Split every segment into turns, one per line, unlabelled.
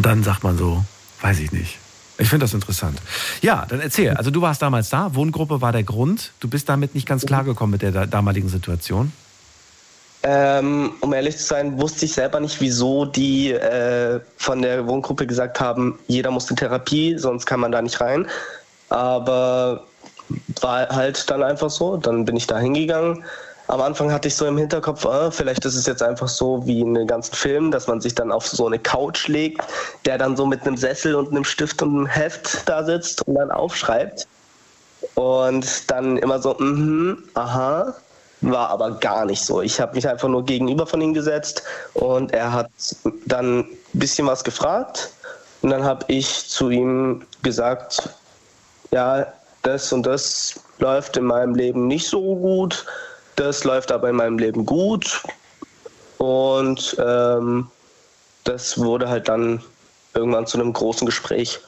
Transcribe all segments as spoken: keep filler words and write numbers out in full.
dann sagt man so, weiß ich nicht. Ich finde das interessant. Ja, dann erzähl. Also du warst damals da, Wohngruppe war der Grund. Du bist damit nicht ganz klargekommen mit der damaligen Situation?
Ähm, um ehrlich zu sein, wusste ich selber nicht, wieso die äh, von der Wohngruppe gesagt haben, jeder muss in Therapie, sonst kann man da nicht rein. Aber war halt dann einfach so. Dann bin ich da hingegangen. Am Anfang hatte ich so im Hinterkopf, äh, vielleicht ist es jetzt einfach so wie in den ganzen Filmen, dass man sich dann auf so eine Couch legt, der dann so mit einem Sessel und einem Stift und einem Heft da sitzt und dann aufschreibt. Und dann immer so, mhm, aha, war aber gar nicht so. Ich habe mich einfach nur gegenüber von ihm gesetzt und er hat dann ein bisschen was gefragt. Und dann habe ich zu ihm gesagt, ja, das und das läuft in meinem Leben nicht so gut. Das läuft aber in meinem Leben gut und ähm, das wurde halt dann irgendwann zu einem großen Gespräch.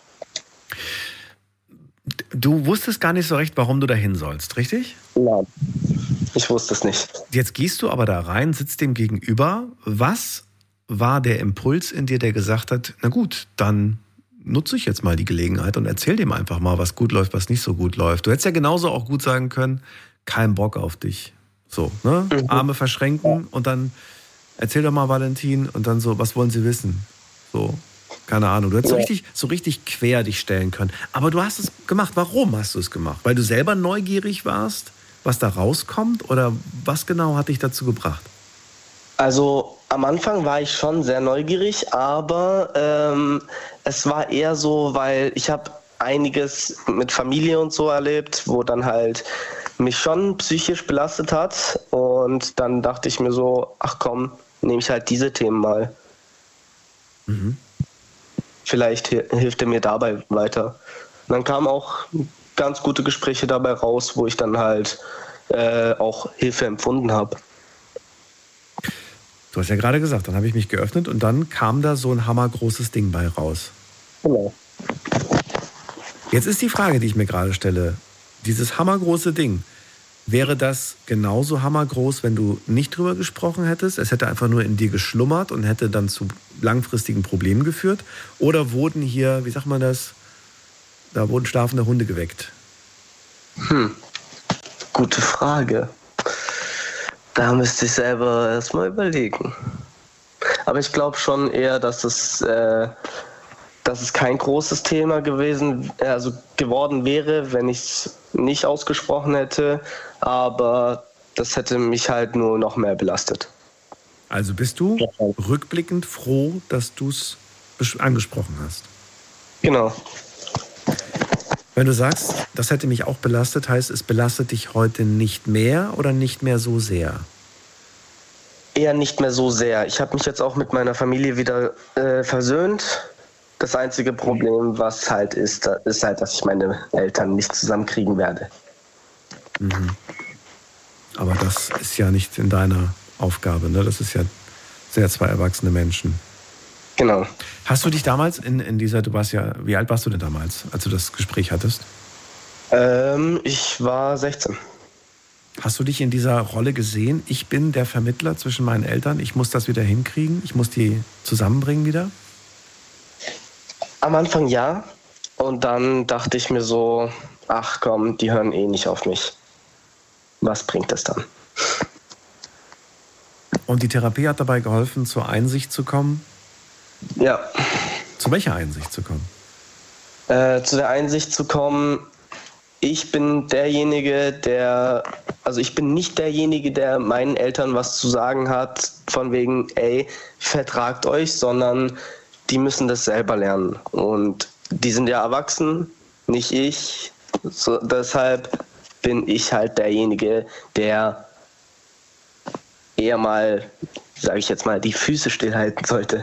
Du wusstest gar nicht so recht, warum du da hin sollst, richtig?
Nein, ich wusste es nicht.
Jetzt gehst du aber da rein, sitzt dem gegenüber. Was war der Impuls in dir, der gesagt hat, na gut, dann nutze ich jetzt mal die Gelegenheit und erzähl dem einfach mal, was gut läuft, was nicht so gut läuft. Du hättest ja genauso auch gut sagen können, kein Bock auf dich. So, ne? Mhm. Arme verschränken und dann erzähl doch mal, Valentin, und dann so, was wollen Sie wissen? So, keine Ahnung. Du hättest ja. so richtig, so richtig quer dich stellen können. Aber du hast es gemacht. Warum hast du es gemacht? Weil du selber neugierig warst, was da rauskommt? Oder was genau hat dich dazu gebracht?
Also am Anfang war ich schon sehr neugierig, aber ähm, es war eher so, weil ich habe einiges mit Familie und so erlebt, wo dann halt mich schon psychisch belastet hat und dann dachte ich mir so, ach komm, nehme ich halt diese Themen mal. Mhm. Vielleicht hilft er mir dabei weiter. Und dann kamen auch ganz gute Gespräche dabei raus, wo ich dann halt äh, auch Hilfe empfunden habe.
Du hast ja gerade gesagt, dann habe ich mich geöffnet und dann kam da so ein hammergroßes Ding bei raus.
Genau.
Jetzt ist die Frage, die ich mir gerade stelle, dieses hammergroße Ding, wäre das genauso hammergroß, wenn du nicht drüber gesprochen hättest? Es hätte einfach nur in dir geschlummert und hätte dann zu langfristigen Problemen geführt? Oder wurden hier, wie sagt man das, da wurden schlafende Hunde geweckt?
Hm, gute Frage. Da müsste ich selber erstmal überlegen. Aber ich glaube schon eher, dass es, äh, dass es kein großes Thema gewesen, also geworden wäre, wenn ich es nicht ausgesprochen hätte. Aber das hätte mich halt nur noch mehr belastet.
Also bist du rückblickend froh, dass du es angesprochen hast?
Genau.
Wenn du sagst, das hätte mich auch belastet, heißt es belastet dich heute nicht mehr oder nicht mehr so sehr?
Eher nicht mehr so sehr. Ich habe mich jetzt auch mit meiner Familie wieder äh, versöhnt. Das einzige Problem, was halt ist, ist halt, dass ich meine Eltern nicht zusammenkriegen werde.
Mhm. Aber das ist ja nicht in deiner Aufgabe, ne? Das ist ja sehr zwei erwachsene Menschen.
Genau.
Hast du dich damals in, in dieser, du warst ja, wie alt warst du denn damals, als du das Gespräch hattest?
Ähm, ich war sechzehn.
Hast du dich in dieser Rolle gesehen? Ich bin der Vermittler zwischen meinen Eltern, ich muss das wieder hinkriegen, ich muss die zusammenbringen wieder?
Am Anfang ja. Und dann dachte ich mir so, ach komm, die hören eh nicht auf mich. Was bringt das dann?
Und die Therapie hat dabei geholfen, zur Einsicht zu kommen?
Ja.
Zu welcher Einsicht zu kommen?
Äh, zu der Einsicht zu kommen, ich bin derjenige, der, also ich bin nicht derjenige, der meinen Eltern was zu sagen hat, von wegen, ey, vertragt euch, sondern die müssen das selber lernen. Und die sind ja erwachsen, nicht ich. So, deshalb bin ich halt derjenige, der eher mal, sage ich jetzt mal, die Füße stillhalten sollte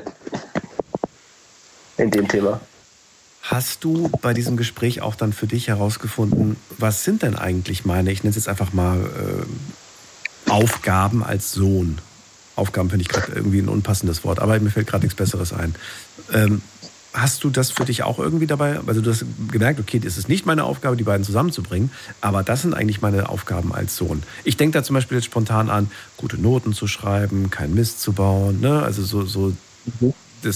in dem Thema.
Hast du bei diesem Gespräch auch dann für dich herausgefunden, was sind denn eigentlich meine, ich nenne es jetzt einfach mal äh, Aufgaben als Sohn? Aufgaben finde ich gerade irgendwie ein unpassendes Wort, aber mir fällt gerade nichts Besseres ein. Ähm, hast du das für dich auch irgendwie dabei, also du hast gemerkt, okay, es ist nicht meine Aufgabe, die beiden zusammenzubringen, aber das sind eigentlich meine Aufgaben als Sohn. Ich denke da zum Beispiel jetzt spontan an, gute Noten zu schreiben, keinen Mist zu bauen, ne? Also so, so